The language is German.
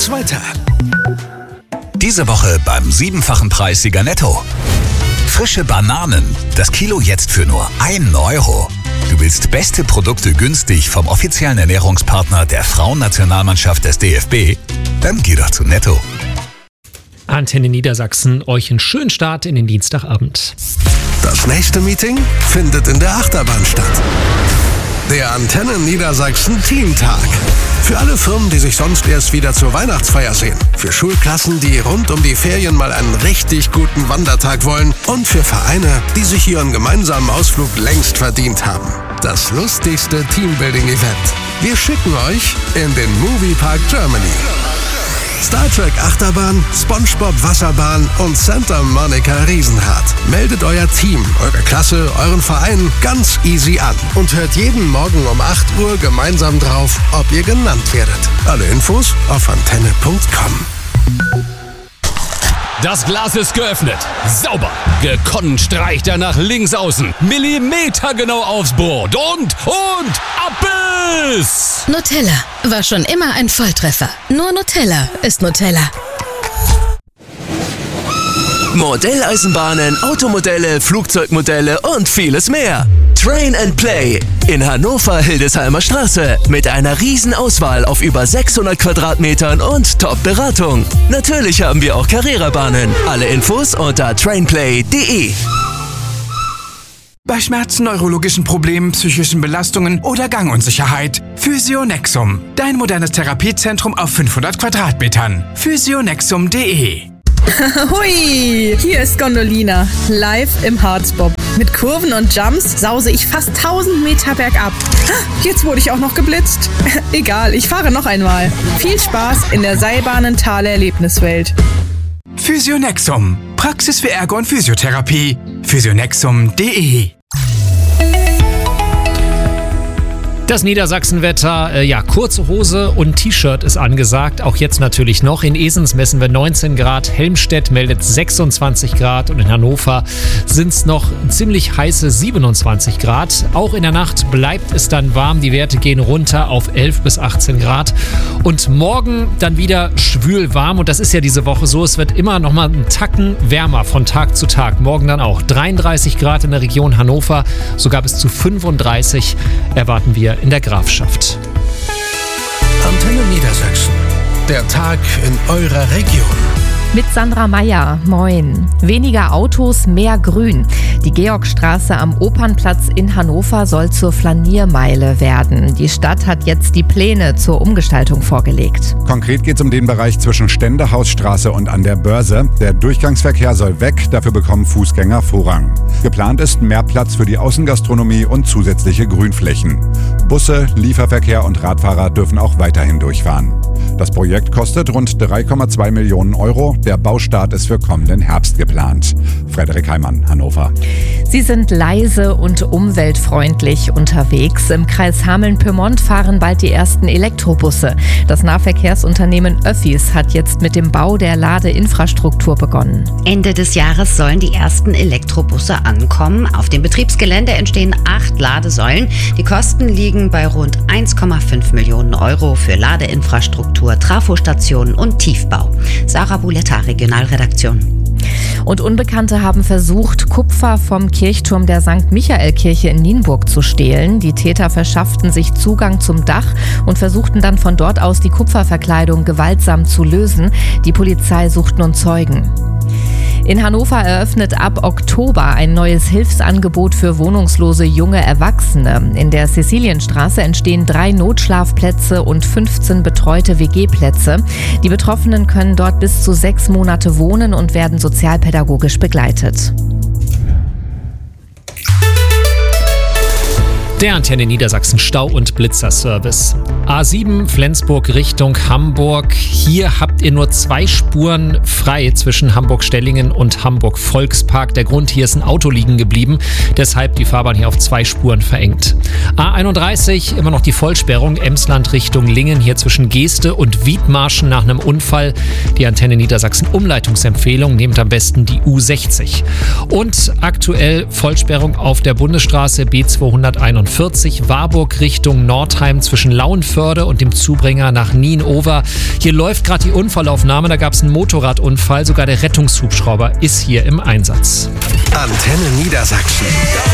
geht's weiter. Diese Woche beim 7-fachen Preissieger Netto. Frische Bananen. Das Kilo jetzt für nur 1 Euro. Du willst beste Produkte günstig vom offiziellen Ernährungspartner der Frauennationalmannschaft des DFB? Dann geh doch zu Netto. Antenne Niedersachsen, euch einen schönen Start in den Dienstagabend. Das nächste Meeting findet in der Achterbahn statt. Der Antenne Niedersachsen Teamtag. Für alle Firmen, die sich sonst erst wieder zur Weihnachtsfeier sehen. Für Schulklassen, die rund um die Ferien mal einen richtig guten Wandertag wollen. Und für Vereine, die sich ihren gemeinsamen Ausflug längst verdient haben. Das lustigste Teambuilding-Event. Wir schicken euch in den Moviepark Germany. Star Trek Achterbahn, SpongeBob Wasserbahn und Santa Monica Riesenrad. Meldet euer Team, eure Klasse, euren Verein ganz easy an und hört jeden Morgen um 8 Uhr gemeinsam drauf, ob ihr genannt werdet. Alle Infos auf antenne.com. Das Glas ist geöffnet. Sauber. Gekonnt streicht er nach links außen. Millimetergenau aufs Board. Und Abbiss! Nutella war schon immer ein Volltreffer. Nur Nutella ist Nutella. Modelleisenbahnen, Automodelle, Flugzeugmodelle und vieles mehr. Train and Play in Hannover-Hildesheimer Straße mit einer riesen Auswahl auf über 600 Quadratmetern und Top-Beratung. Natürlich haben wir auch Carrera-Bahnen. Alle Infos unter trainplay.de. Bei Schmerzen, neurologischen Problemen, psychischen Belastungen oder Gangunsicherheit. Physionexum. Dein modernes Therapiezentrum auf 500 Quadratmetern. Physionexum.de. Hui, hier ist Gondolina, live im Harzbob. Mit Kurven und Jumps sause ich fast 1000 Meter bergab. Jetzt wurde ich auch noch geblitzt. Egal, ich fahre noch einmal. Viel Spaß in der Seilbahnenthaler Erlebniswelt. Physionexum. Praxis für Ergo- und Physiotherapie. Physionexum.de. Das Niedersachsenwetter, kurze Hose und T-Shirt ist angesagt, auch jetzt natürlich noch. In Esens messen wir 19 Grad, Helmstedt meldet 26 Grad und in Hannover sind es noch ziemlich heiße 27 Grad. Auch in der Nacht bleibt es dann warm, die Werte gehen runter auf 11 bis 18 Grad. Und morgen dann wieder schwül warm und das ist ja diese Woche so, es wird immer noch mal einen Tacken wärmer von Tag zu Tag. Morgen dann auch 33 Grad in der Region Hannover, sogar bis zu 35 erwarten wir in der Grafschaft. Antenne Niedersachsen. Der Tag in eurer Region. Mit Sandra Meyer. Moin. Weniger Autos, mehr Grün. Die Georgstraße am Opernplatz in Hannover soll zur Flaniermeile werden. Die Stadt hat jetzt die Pläne zur Umgestaltung vorgelegt. Konkret geht es um den Bereich zwischen Ständehausstraße und an der Börse. Der Durchgangsverkehr soll weg, dafür bekommen Fußgänger Vorrang. Geplant ist mehr Platz für die Außengastronomie und zusätzliche Grünflächen. Busse, Lieferverkehr und Radfahrer dürfen auch weiterhin durchfahren. Das Projekt kostet rund 3,2 Millionen Euro. Der Baustart ist für kommenden Herbst geplant. Frederik Heimann, Hannover. Sie sind leise und umweltfreundlich unterwegs. Im Kreis Hameln-Pyrmont fahren bald die ersten Elektrobusse. Das Nahverkehrsunternehmen Öffis hat jetzt mit dem Bau der Ladeinfrastruktur begonnen. Ende des Jahres sollen die ersten Elektrobusse ankommen. Auf dem Betriebsgelände entstehen 8 Ladesäulen. Die Kosten liegen bei rund 1,5 Millionen Euro für Ladeinfrastruktur, Trafostationen und Tiefbau. Sarah Buletta, Regionalredaktion. Und Unbekannte haben versucht, Kupfer vom Kirchturm der St. Michael-Kirche in Nienburg zu stehlen. Die Täter verschafften sich Zugang zum Dach und versuchten dann von dort aus die Kupferverkleidung gewaltsam zu lösen. Die Polizei sucht nun Zeugen. In Hannover eröffnet ab Oktober ein neues Hilfsangebot für wohnungslose junge Erwachsene. In der Cäcilienstraße entstehen 3 Notschlafplätze und 15 betreute WG-Plätze. Die Betroffenen können dort bis zu 6 Monate wohnen und werden sozialpädagogisch begleitet. Der Antenne Niedersachsen Stau- und Blitzerservice. A7 Flensburg Richtung Hamburg. Hier habt ihr nur 2 Spuren frei zwischen Hamburg-Stellingen und Hamburg-Volkspark. Der Grund, hier ist ein Auto liegen geblieben. Deshalb die Fahrbahn hier auf 2 Spuren verengt. A31 immer noch die Vollsperrung. Emsland Richtung Lingen. Hier zwischen Geeste und Wiedmarschen nach einem Unfall. Die Antenne Niedersachsen Umleitungsempfehlung. Nehmt am besten die U60. Und aktuell Vollsperrung auf der Bundesstraße B291. A42 Warburg Richtung Nordheim zwischen Lauenförde und dem Zubringer nach Nienover. Hier läuft gerade die Unfallaufnahme, da gab es einen Motorradunfall, sogar der Rettungshubschrauber ist hier im Einsatz. Antenne Niedersachsen.